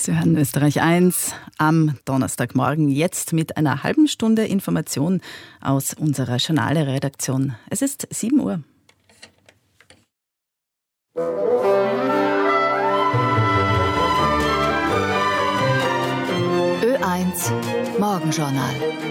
Sie hören Österreich 1 am Donnerstagmorgen, jetzt mit einer halben Stunde Information aus unserer Journale-Redaktion. Es ist 7 Uhr. Ö1 Morgenjournal.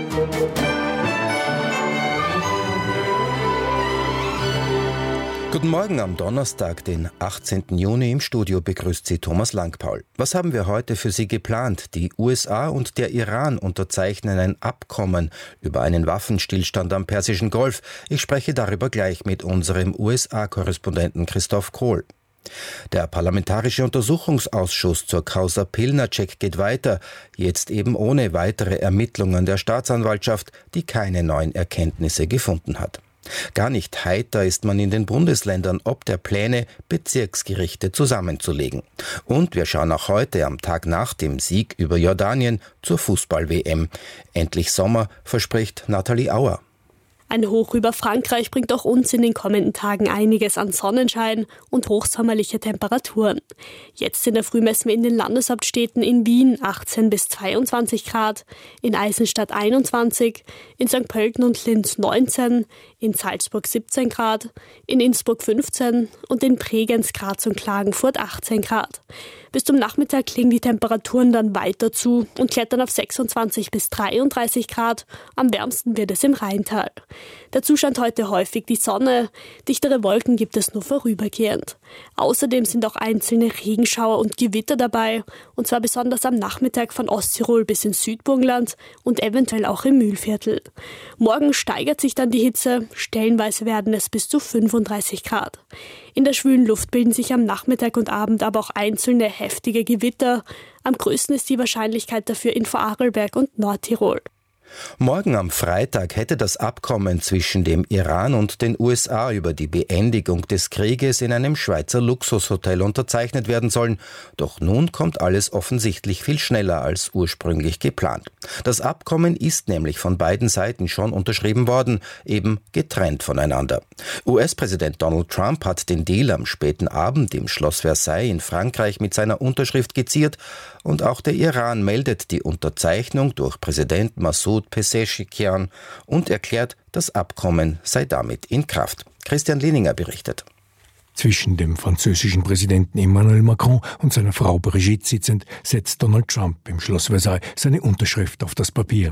Guten Morgen am Donnerstag, den 18. Juni. Im Studio begrüßt Sie Thomas Langpaul. Was haben wir heute für Sie geplant? Die USA und der Iran unterzeichnen ein Abkommen über einen Waffenstillstand am Persischen Golf. Ich spreche darüber gleich mit unserem USA-Korrespondenten Christoph Kohl. Der Parlamentarische Untersuchungsausschuss zur Causa Pilnacek geht weiter, jetzt eben ohne weitere Ermittlungen der Staatsanwaltschaft, die keine neuen Erkenntnisse gefunden hat. Gar nicht heiter ist man in den Bundesländern ob der Pläne, Bezirksgerichte zusammenzulegen. Und wir schauen auch heute, am Tag nach dem Sieg über Jordanien, zur Fußball-WM. Endlich Sommer, verspricht Nathalie Auer. Ein Hoch über Frankreich bringt auch uns in den kommenden Tagen einiges an Sonnenschein und hochsommerliche Temperaturen. Jetzt in der Früh messen wir in den Landeshauptstädten in Wien 18 bis 22 Grad, in Eisenstadt 21, in St. Pölten und Linz 19, in Salzburg 17 Grad, in Innsbruck 15 und in Bregenz, Graz und Klagenfurt 18 Grad. Bis zum Nachmittag klingen die Temperaturen dann weiter zu und klettern auf 26 bis 33 Grad. Am wärmsten wird es im Rheintal. Der Zustand heute häufig die Sonne. Dichtere Wolken gibt es nur vorübergehend. Außerdem sind auch einzelne Regenschauer und Gewitter dabei. Und zwar besonders am Nachmittag von Osttirol bis ins Südburgenland und eventuell auch im Mühlviertel. Morgen steigert sich dann die Hitze. Stellenweise werden es bis zu 35 Grad. In der schwülen Luft bilden sich am Nachmittag und Abend aber auch einzelne heftige Gewitter. Am größten ist die Wahrscheinlichkeit dafür in Vorarlberg und Nordtirol. Morgen am Freitag hätte das Abkommen zwischen dem Iran und den USA über die Beendigung des Krieges in einem Schweizer Luxushotel unterzeichnet werden sollen. Doch nun kommt alles offensichtlich viel schneller als ursprünglich geplant. Das Abkommen ist nämlich von beiden Seiten schon unterschrieben worden, eben getrennt voneinander. US-Präsident Donald Trump hat den Deal am späten Abend im Schloss Versailles in Frankreich mit seiner Unterschrift geziert und auch der Iran meldet die Unterzeichnung durch Präsident Massoud Pezeshkian und erklärt, das Abkommen sei damit in Kraft. Christian Lehninger berichtet. Zwischen dem französischen Präsidenten Emmanuel Macron und seiner Frau Brigitte sitzend, setzt Donald Trump im Schloss Versailles seine Unterschrift auf das Papier.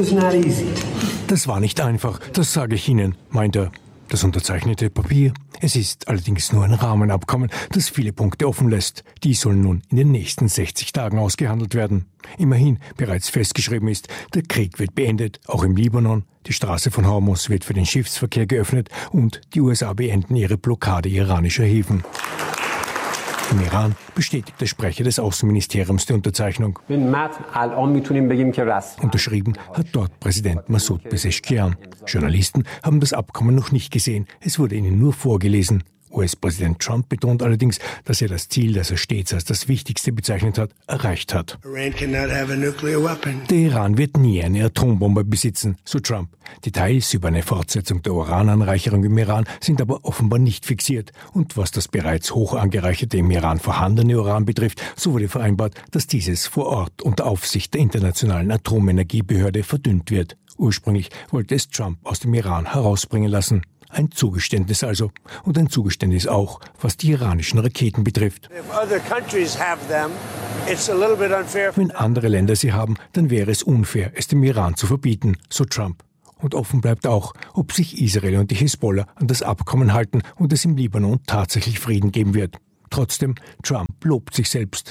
Das war nicht einfach, das sage ich Ihnen, meint er. Das unterzeichnete Papier. Es ist allerdings nur ein Rahmenabkommen, das viele Punkte offen lässt. Die sollen nun in den nächsten 60 Tagen ausgehandelt werden. Immerhin bereits festgeschrieben ist, der Krieg wird beendet, auch im Libanon. Die Straße von Hormuz wird für den Schiffsverkehr geöffnet und die USA beenden ihre Blockade iranischer Häfen. Im Iran bestätigt der Sprecher des Außenministeriums die Unterzeichnung. Unterschrieben hat dort Präsident Massoud Pezeshkian. Journalisten haben das Abkommen noch nicht gesehen. Es wurde ihnen nur vorgelesen. US-Präsident Trump betont allerdings, dass er das Ziel, das er stets als das Wichtigste bezeichnet hat, erreicht hat. Der Iran wird nie eine Atombombe besitzen, so Trump. Details über eine Fortsetzung der Urananreicherung im Iran sind aber offenbar nicht fixiert. Und was das bereits hoch angereicherte im Iran vorhandene Uran betrifft, so wurde vereinbart, dass dieses vor Ort unter Aufsicht der Internationalen Atomenergiebehörde verdünnt wird. Ursprünglich wollte es Trump aus dem Iran herausbringen lassen. Ein Zugeständnis also. Und ein Zugeständnis auch, was die iranischen Raketen betrifft. Wenn andere Länder sie haben, dann wäre es unfair, es dem Iran zu verbieten, so Trump. Und offen bleibt auch, ob sich Israel und die Hisbollah an das Abkommen halten und es im Libanon tatsächlich Frieden geben wird. Trotzdem, Trump lobt sich selbst.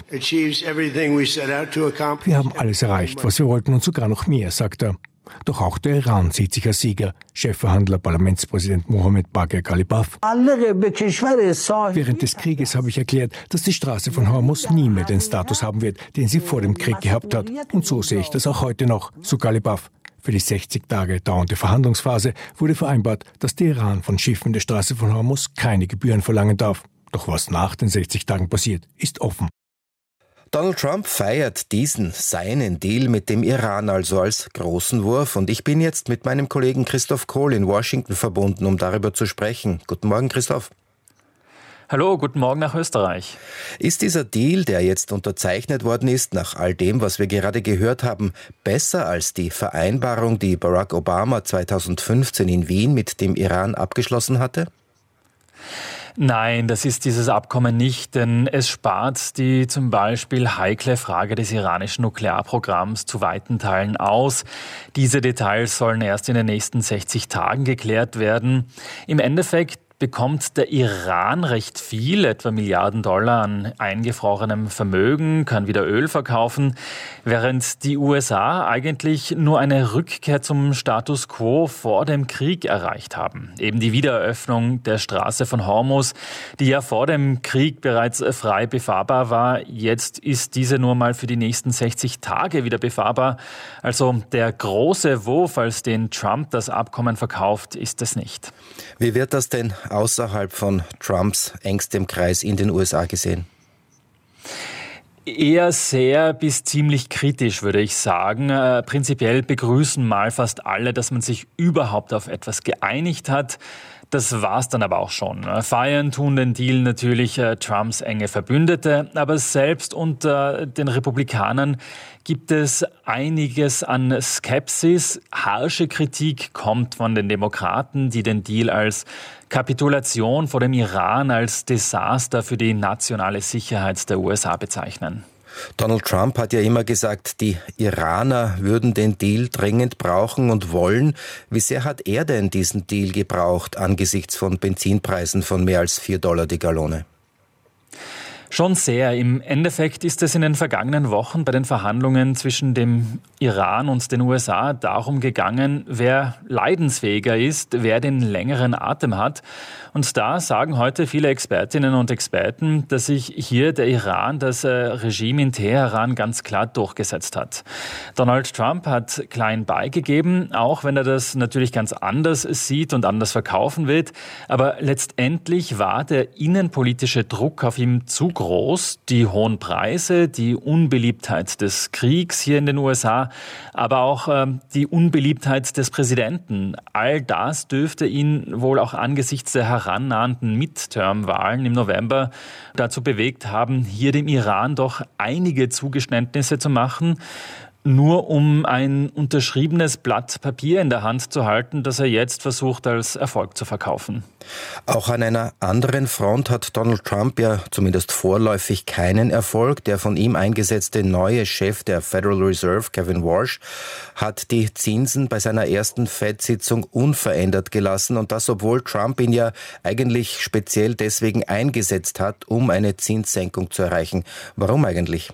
Wir haben alles erreicht, was wir wollten und sogar noch mehr, sagt er. Doch auch der Iran sieht sich als Sieger. Chefverhandler Parlamentspräsident Mohammed Bagher Ghalibaf. Während des Krieges habe ich erklärt, dass die Straße von Hormuz nie mehr den Status haben wird, den sie vor dem Krieg gehabt hat. Und so sehe ich das auch heute noch, so Ghalibaf. Für die 60 Tage dauernde Verhandlungsphase wurde vereinbart, dass der Iran von Schiffen der Straße von Hormuz keine Gebühren verlangen darf. Doch was nach den 60 Tagen passiert, ist offen. Donald Trump feiert seinen Deal mit dem Iran also als großen Wurf. Und ich bin jetzt mit meinem Kollegen Christoph Kohl in Washington verbunden, um darüber zu sprechen. Guten Morgen, Christoph. Hallo, guten Morgen nach Österreich. Ist dieser Deal, der jetzt unterzeichnet worden ist, nach all dem, was wir gerade gehört haben, besser als die Vereinbarung, die Barack Obama 2015 in Wien mit dem Iran abgeschlossen hatte? Nein, das ist dieses Abkommen nicht, denn es spart die zum Beispiel heikle Frage des iranischen Nuklearprogramms zu weiten Teilen aus. Diese Details sollen erst in den nächsten 60 Tagen geklärt werden. Im Endeffekt bekommt der Iran recht viel, etwa Milliarden Dollar an eingefrorenem Vermögen, kann wieder Öl verkaufen, während die USA eigentlich nur eine Rückkehr zum Status quo vor dem Krieg erreicht haben. Eben die Wiedereröffnung der Straße von Hormuz, die ja vor dem Krieg bereits frei befahrbar war. Jetzt ist diese nur mal für die nächsten 60 Tage wieder befahrbar. Also der große Wurf, als den Trump das Abkommen verkauft, ist es nicht. Wie wird das denn außerhalb von Trumps engstem Kreis in den USA gesehen? Eher sehr bis ziemlich kritisch, würde ich sagen. Prinzipiell begrüßen mal fast alle, dass man sich überhaupt auf etwas geeinigt hat. Das war's dann aber auch schon. Feiern tun den Deal natürlich Trumps enge Verbündete, aber selbst unter den Republikanern gibt es einiges an Skepsis. Harsche Kritik kommt von den Demokraten, die den Deal als Kapitulation vor dem Iran, als Desaster für die nationale Sicherheit der USA bezeichnen. Donald Trump hat ja immer gesagt, die Iraner würden den Deal dringend brauchen und wollen. Wie sehr hat er denn diesen Deal gebraucht angesichts von Benzinpreisen von mehr als $4 die Gallone? Schon sehr. Im Endeffekt ist es in den vergangenen Wochen bei den Verhandlungen zwischen dem Iran und den USA darum gegangen, wer leidensfähiger ist, wer den längeren Atem hat. Und da sagen heute viele Expertinnen und Experten, dass sich hier der Iran, das Regime in Teheran ganz klar durchgesetzt hat. Donald Trump hat klein beigegeben, auch wenn er das natürlich ganz anders sieht und anders verkaufen wird. Aber letztendlich war der innenpolitische Druck auf ihm zu groß. Die hohen Preise, die Unbeliebtheit des Kriegs hier in den USA, aber auch die Unbeliebtheit des Präsidenten. All das dürfte ihn wohl auch angesichts der herannahenden Midterm-Wahlen im November dazu bewegt haben, hier dem Iran doch einige Zugeständnisse zu machen, nur um ein unterschriebenes Blatt Papier in der Hand zu halten, das er jetzt versucht als Erfolg zu verkaufen. Auch an einer anderen Front hat Donald Trump ja zumindest vorläufig keinen Erfolg. Der von ihm eingesetzte neue Chef der Federal Reserve, Kevin Warsh, hat die Zinsen bei seiner ersten Fed-Sitzung unverändert gelassen. Und das, obwohl Trump ihn ja eigentlich speziell deswegen eingesetzt hat, um eine Zinssenkung zu erreichen. Warum eigentlich?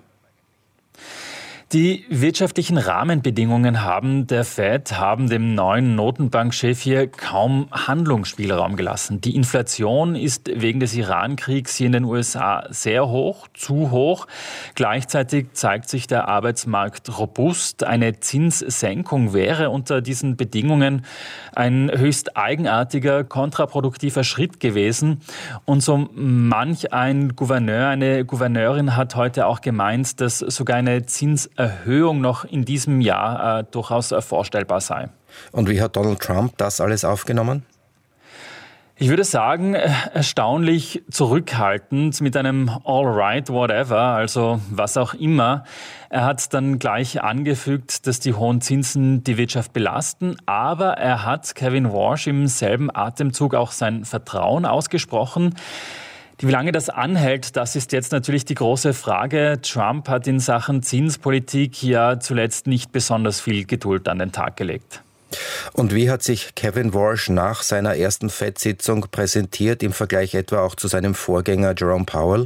Die wirtschaftlichen Rahmenbedingungen der Fed haben dem neuen Notenbankchef hier kaum Handlungsspielraum gelassen. Die Inflation ist wegen des Iran-Kriegs hier in den USA sehr hoch, zu hoch. Gleichzeitig zeigt sich der Arbeitsmarkt robust. Eine Zinssenkung wäre unter diesen Bedingungen ein höchst eigenartiger, kontraproduktiver Schritt gewesen. Und so manch ein Gouverneur, eine Gouverneurin hat heute auch gemeint, dass sogar eine Zinserhöhung noch in diesem Jahr durchaus vorstellbar sei. Und wie hat Donald Trump das alles aufgenommen? Ich würde sagen, erstaunlich zurückhaltend mit einem all right, whatever, also was auch immer. Er hat dann gleich angefügt, dass die hohen Zinsen die Wirtschaft belasten, aber er hat Kevin Warsh im selben Atemzug auch sein Vertrauen ausgesprochen. Wie lange das anhält, das ist jetzt natürlich die große Frage. Trump hat in Sachen Zinspolitik ja zuletzt nicht besonders viel Geduld an den Tag gelegt. Und wie hat sich Kevin Warsh nach seiner ersten Fed-Sitzung präsentiert, im Vergleich etwa auch zu seinem Vorgänger Jerome Powell?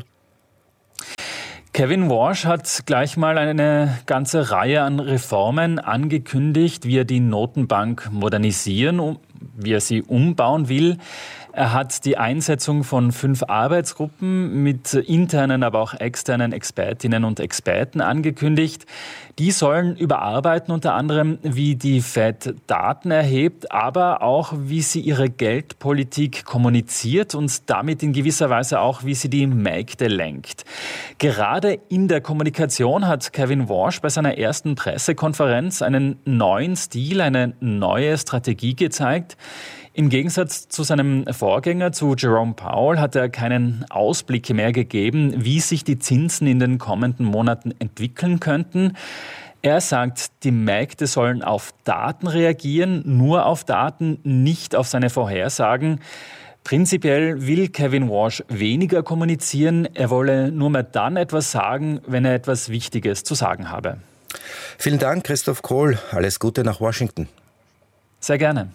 Kevin Warsh hat gleich mal eine ganze Reihe an Reformen angekündigt, wie er die Notenbank modernisieren, wie er sie umbauen will. Er hat die Einsetzung von 5 Arbeitsgruppen mit internen, aber auch externen Expertinnen und Experten angekündigt. Die sollen überarbeiten unter anderem, wie die Fed Daten erhebt, aber auch, wie sie ihre Geldpolitik kommuniziert und damit in gewisser Weise auch, wie sie die Märkte lenkt. Gerade in der Kommunikation hat Kevin Warsh bei seiner ersten Pressekonferenz einen neuen Stil, eine neue Strategie gezeigt. Im Gegensatz zu seinem Vorgänger, zu Jerome Powell, hat er keinen Ausblick mehr gegeben, wie sich die Zinsen in den kommenden Monaten entwickeln könnten. Er sagt, die Märkte sollen auf Daten reagieren, nur auf Daten, nicht auf seine Vorhersagen. Prinzipiell will Kevin Warsh weniger kommunizieren. Er wolle nur mehr dann etwas sagen, wenn er etwas Wichtiges zu sagen habe. Vielen Dank, Christoph Kohl. Alles Gute nach Washington. Sehr gerne.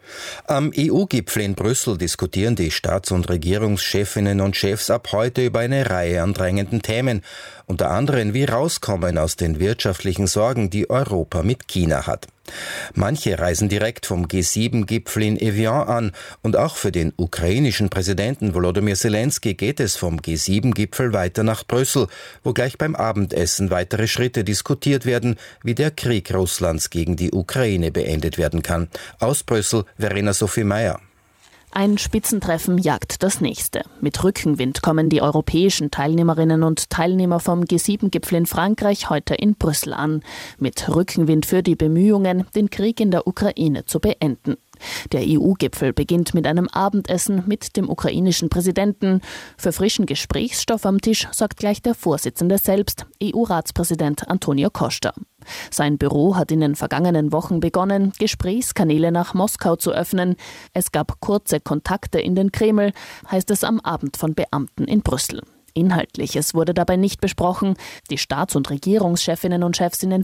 Am EU-Gipfel in Brüssel diskutieren die Staats- und Regierungschefinnen und Chefs ab heute über eine Reihe an drängenden Themen. Unter anderem, wie rauskommen aus den wirtschaftlichen Sorgen, die Europa mit China hat. Manche reisen direkt vom G7-Gipfel in Evian an und auch für den ukrainischen Präsidenten Volodymyr Zelensky geht es vom G7-Gipfel weiter nach Brüssel, wo gleich beim Abendessen weitere Schritte diskutiert werden, wie der Krieg Russlands gegen die Ukraine beendet werden kann. Aus Brüssel, Verena Sophie Meyer. Ein Spitzentreffen jagt das nächste. Mit Rückenwind kommen die europäischen Teilnehmerinnen und Teilnehmer vom G7-Gipfel in Frankreich heute in Brüssel an. Mit Rückenwind für die Bemühungen, den Krieg in der Ukraine zu beenden. Der EU-Gipfel beginnt mit einem Abendessen mit dem ukrainischen Präsidenten. Für frischen Gesprächsstoff am Tisch sorgt gleich der Vorsitzende selbst, EU-Ratspräsident Antonio Costa. Sein Büro hat in den vergangenen Wochen begonnen, Gesprächskanäle nach Moskau zu öffnen. Es gab kurze Kontakte in den Kreml, heißt es am Abend von Beamten in Brüssel. Inhaltliches wurde dabei nicht besprochen. Die Staats- und Regierungschefinnen und Chefs in den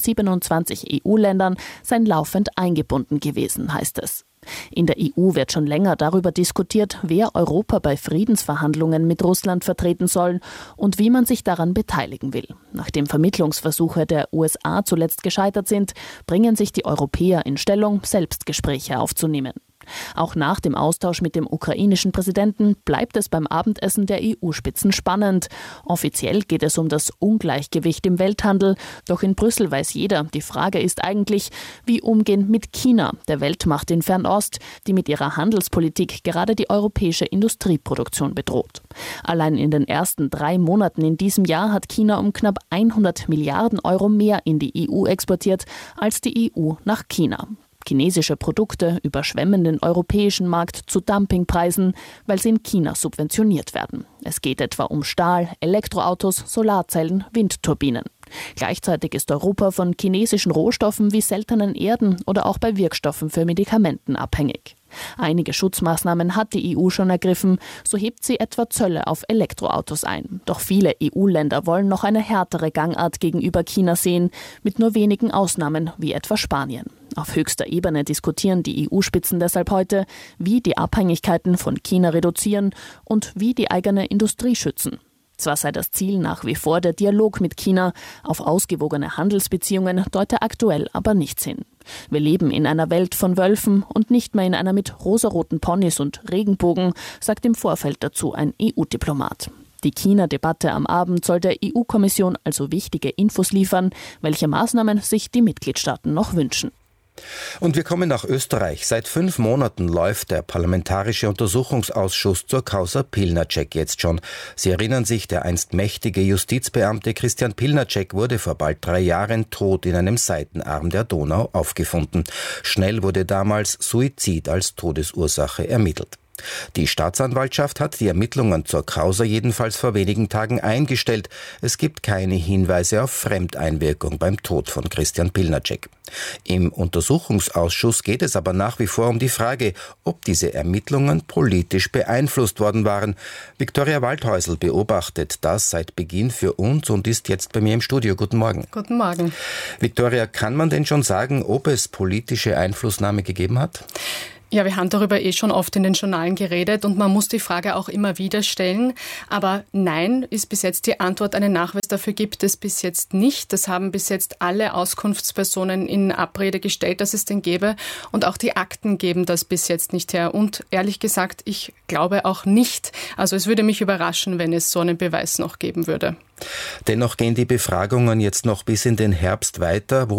27 EU-Ländern seien laufend eingebunden gewesen, heißt es. In der EU wird schon länger darüber diskutiert, wer Europa bei Friedensverhandlungen mit Russland vertreten soll und wie man sich daran beteiligen will. Nachdem Vermittlungsversuche der USA zuletzt gescheitert sind, bringen sich die Europäer in Stellung, selbst Gespräche aufzunehmen. Auch nach dem Austausch mit dem ukrainischen Präsidenten bleibt es beim Abendessen der EU-Spitzen spannend. Offiziell geht es um das Ungleichgewicht im Welthandel. Doch in Brüssel weiß jeder, die Frage ist eigentlich, wie umgehen mit China, der Weltmacht in Fernost, die mit ihrer Handelspolitik gerade die europäische Industrieproduktion bedroht. Allein in den ersten 3 Monaten in diesem Jahr hat China um knapp 100 Milliarden Euro mehr in die EU exportiert als die EU nach China. Chinesische Produkte überschwemmen den europäischen Markt zu Dumpingpreisen, weil sie in China subventioniert werden. Es geht etwa um Stahl, Elektroautos, Solarzellen, Windturbinen. Gleichzeitig ist Europa von chinesischen Rohstoffen wie seltenen Erden oder auch bei Wirkstoffen für Medikamenten abhängig. Einige Schutzmaßnahmen hat die EU schon ergriffen, so hebt sie etwa Zölle auf Elektroautos ein. Doch viele EU-Länder wollen noch eine härtere Gangart gegenüber China sehen, mit nur wenigen Ausnahmen wie etwa Spanien. Auf höchster Ebene diskutieren die EU-Spitzen deshalb heute, wie die Abhängigkeiten von China reduzieren und wie die eigene Industrie schützen. Zwar sei das Ziel nach wie vor der Dialog mit China, auf ausgewogene Handelsbeziehungen deute aktuell aber nichts hin. Wir leben in einer Welt von Wölfen und nicht mehr in einer mit rosaroten Ponys und Regenbogen, sagt im Vorfeld dazu ein EU-Diplomat. Die China-Debatte am Abend soll der EU-Kommission also wichtige Infos liefern, welche Maßnahmen sich die Mitgliedstaaten noch wünschen. Und wir kommen nach Österreich. Seit 5 Monaten läuft der Parlamentarische Untersuchungsausschuss zur Causa Pilnacek jetzt schon. Sie erinnern sich, der einst mächtige Justizbeamte Christian Pilnacek wurde vor bald 3 Jahren tot in einem Seitenarm der Donau aufgefunden. Schnell wurde damals Suizid als Todesursache ermittelt. Die Staatsanwaltschaft hat die Ermittlungen zur Causa jedenfalls vor wenigen Tagen eingestellt. Es gibt keine Hinweise auf Fremdeinwirkung beim Tod von Christian Pilnacek. Im Untersuchungsausschuss geht es aber nach wie vor um die Frage, ob diese Ermittlungen politisch beeinflusst worden waren. Viktoria Waldhäusl beobachtet das seit Beginn für uns und ist jetzt bei mir im Studio. Guten Morgen. Guten Morgen. Viktoria, kann man denn schon sagen, ob es politische Einflussnahme gegeben hat? Ja, wir haben darüber schon oft in den Journalen geredet und man muss die Frage auch immer wieder stellen. Aber nein, ist bis jetzt die Antwort. Einen Nachweis dafür gibt es bis jetzt nicht. Das haben bis jetzt alle Auskunftspersonen in Abrede gestellt, dass es den gäbe. Und auch die Akten geben das bis jetzt nicht her. Und ehrlich gesagt, ich glaube auch nicht. Also es würde mich überraschen, wenn es so einen Beweis noch geben würde. Dennoch gehen die Befragungen jetzt noch bis in den Herbst weiter.